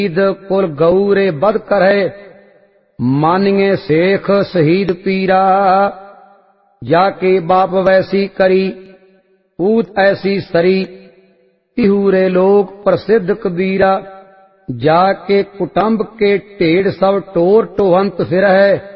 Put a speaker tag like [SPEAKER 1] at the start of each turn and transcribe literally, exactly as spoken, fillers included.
[SPEAKER 1] ईद कुल गौरे बद करे, मानिए शेख शहीद पीरा। जाके बाप वैसी करी, पूत ऐसी सरी, तिहूरे लोग प्रसिद्ध कबीरा। जाके कुटुंब के ढेड़ सब टोर टोहंत फिर है,